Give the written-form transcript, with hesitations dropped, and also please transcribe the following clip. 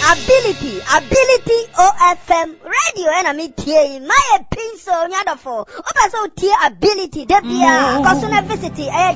Ability OFM radio and me tie my pinso nyadofo. Opa so tie ability debia. Cause na visit